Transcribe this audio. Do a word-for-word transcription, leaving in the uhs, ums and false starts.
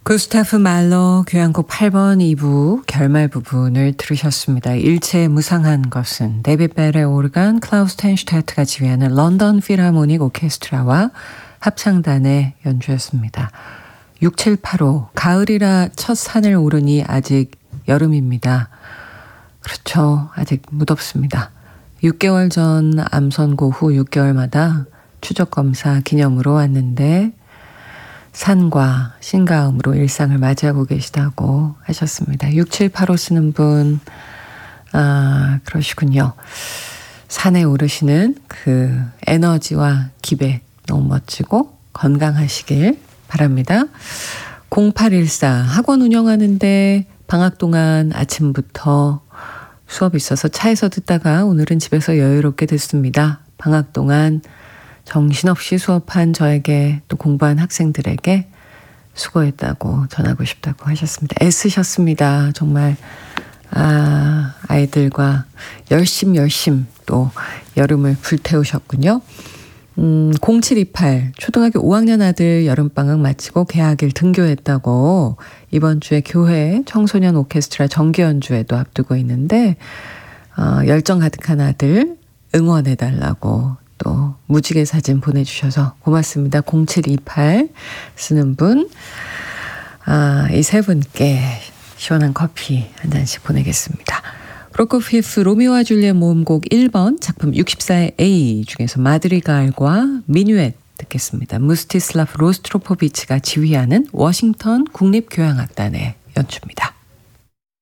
구스타프 말러 교향곡 팔 번 이 부 결말 부분을 들으셨습니다. 일체의 무상한 것은 데이빗 벨의 오르간, 클라우스 텐슈타트가 지휘하는 런던 필하모닉 오케스트라와 합창단의 연주였습니다. 육칠팔오 가을이라 첫 산을 오르니 아직 여름입니다. 그렇죠. 아직 무덥습니다. 육 개월 전 암 선고 후 육 개월마다 추적검사 기념으로 왔는데 산과 신가음으로 일상을 맞이하고 계시다고 하셨습니다. 육칠팔오 쓰는 분, 아, 그러시군요. 산에 오르시는 그 에너지와 기백 너무 멋지고 건강하시길 바랍니다. 공팔일사 학원 운영하는데 방학 동안 아침부터 수업이 있어서 차에서 듣다가 오늘은 집에서 여유롭게 듣습니다. 방학 동안 정신없이 수업한 저에게 또 공부한 학생들에게 수고했다고 전하고 싶다고 하셨습니다. 애쓰셨습니다. 정말 아, 아이들과 열심 열심 또 여름을 불태우셨군요. 음, 공칠이팔 초등학교 오 학년 아들 여름방학 마치고 개학일 등교했다고 이번 주에 교회 청소년 오케스트라 정기연주회도 앞두고 있는데 어, 열정 가득한 아들 응원해달라고 또 무지개 사진 보내주셔서 고맙습니다. 공칠이팔 쓰는 분, 아, 이 세 분께 시원한 커피 한 잔씩 보내겠습니다. 프로코피프 로미오와 줄리엣 모음곡 일 번 작품 육십사의 A 중에서 마드리갈과 미뉴엣 듣겠습니다. 무스티슬라프 로스트로포비치가 지휘하는 워싱턴 국립교향악단의 연주입니다.